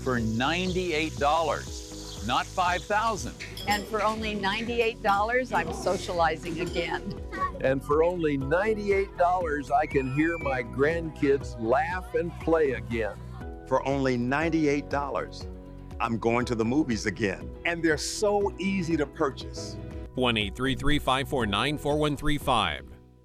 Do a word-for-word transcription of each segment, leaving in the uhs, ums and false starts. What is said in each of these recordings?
for ninety-eight dollars, not five thousand dollars. And for only ninety-eight dollars, I'm socializing again. And for only ninety-eight dollars, I can hear my grandkids laugh and play again. For only ninety-eight dollars, I'm going to the movies again. And they're so easy to purchase. one eight three three, five four nine, four one three five.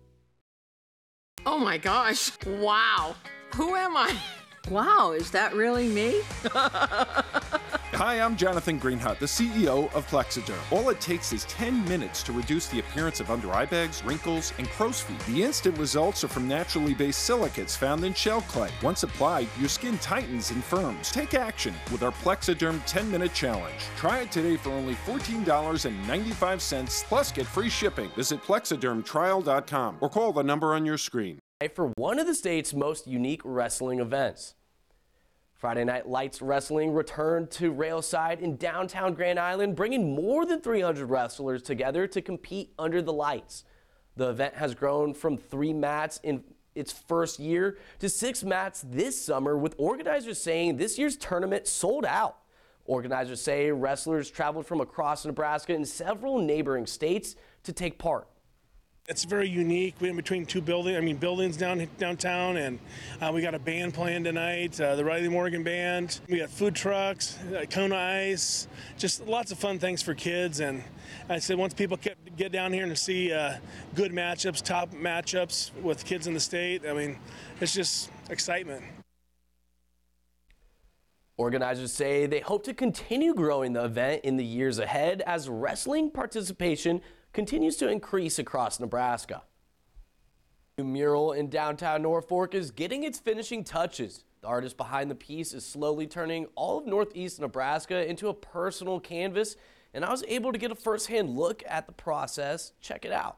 Oh my gosh. Wow. Who am I? Wow, is that really me? Hi, I'm Jonathan Greenhut, the C E O of Plexiderm. All it takes is ten minutes to reduce the appearance of under eye bags, wrinkles, and crow's feet. The instant results are from naturally based silicates found in shell clay. Once applied, your skin tightens and firms. Take action with our Plexiderm ten minute challenge. Try it today for only fourteen dollars and ninety-five cents, plus get free shipping. Visit plexiderm trial dot com or call the number on your screen. For one of the state's most unique wrestling events. Friday Night Lights Wrestling returned to Railside in downtown Grand Island, bringing more than three hundred wrestlers together to compete under the lights. The event has grown from three mats in its first year to six mats this summer, with organizers saying this year's tournament sold out. Organizers say wrestlers traveled from across Nebraska and several neighboring states to take part. It's very unique. We're in between two buildings, I mean buildings down downtown, and uh, we got a band playing tonight, uh, the Riley Morgan Band. We got food trucks, uh, Kona Ice, just lots of fun things for kids. And I said once people get, get down here and see uh, good matchups, top matchups with kids in the state, I mean, it's just excitement. Organizers say they hope to continue growing the event in the years ahead as wrestling participation continues to increase across Nebraska. The mural in downtown Norfolk is getting its finishing touches. The artist behind the piece is slowly turning all of northeast Nebraska into a personal canvas, and I was able to get a first-hand look at the process. Check it out.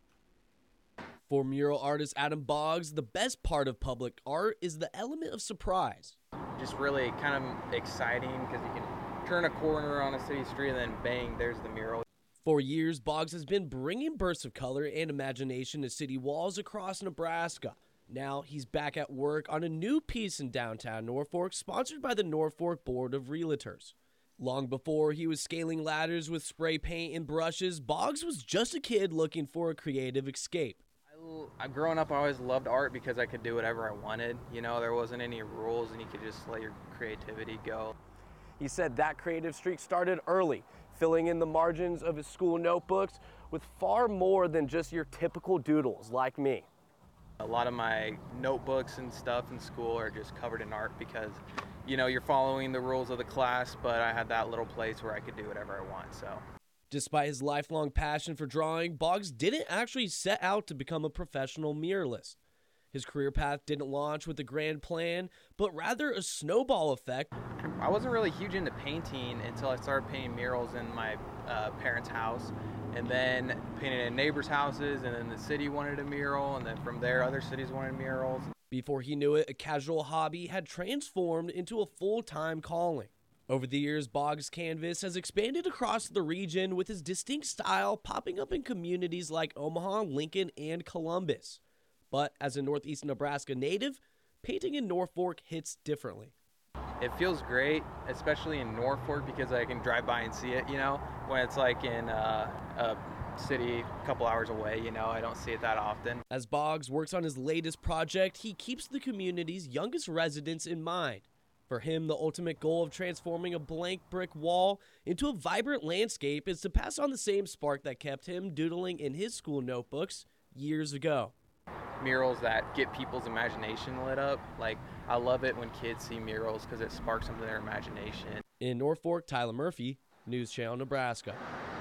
For mural artist Adam Boggs, the best part of public art is the element of surprise. Just really kind of exciting because you can turn a corner on a city street and then bang, there's the mural. For years, Boggs has been bringing bursts of color and imagination to city walls across Nebraska. Now he's back at work on a new piece in downtown Norfolk, sponsored by the Norfolk Board of Realtors. Long before he was scaling ladders with spray paint and brushes, Boggs was just a kid looking for a creative escape. I, I, growing up, I always loved art because I could do whatever I wanted. You know, there wasn't any rules and you could just let your creativity go. He said that creative streak started early, filling in the margins of his school notebooks with far more than just your typical doodles like me. A lot of my notebooks and stuff in school are just covered in art because, you know, you're following the rules of the class, but I had that little place where I could do whatever I want, so. Despite his lifelong passion for drawing, Boggs didn't actually set out to become a professional muralist. His career path didn't launch with a grand plan, but rather a snowball effect. I wasn't really huge into painting until I started painting murals in my uh, parents' house, and then painted in neighbors' houses, and then the city wanted a mural, and then from there other cities wanted murals. Before he knew it, a casual hobby had transformed into a full-time calling. Over the years, Boggs' canvas has expanded across the region, with his distinct style popping up in communities like Omaha, Lincoln, and Columbus. But as a Northeast Nebraska native, painting in Norfolk hits differently. It feels great, especially in Norfolk, because I can drive by and see it, you know, when it's like in uh, a city a couple hours away, you know, I don't see it that often. As Boggs works on his latest project, he keeps the community's youngest residents in mind. For him, the ultimate goal of transforming a blank brick wall into a vibrant landscape is to pass on the same spark that kept him doodling in his school notebooks years ago. Murals that get people's imagination lit up. Like, I love it when kids see murals because it sparks something in their imagination. In Norfolk, Tyler Murphy, News Channel, Nebraska.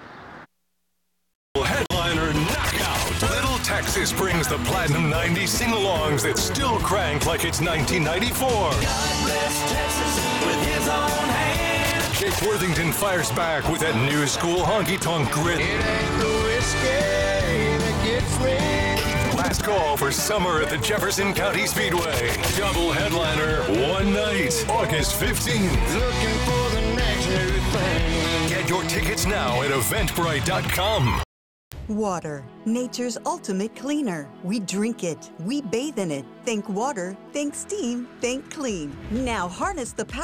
Headliner knockout. Little Texas brings the Platinum ninety sing-alongs that still crank like it's nineteen ninety-four. God bless Texas with his own hand. Jake Worthington fires back with that new school honky-tonk grit. It ain't the whiskey that gets me. Last call for summer at the Jefferson County Speedway. Double headliner, one night, August fifteenth. Looking for the next new thing. Get your tickets now at eventbrite dot com. Water, nature's ultimate cleaner. We drink it, we bathe in it. Think water, think steam, think clean. Now harness the power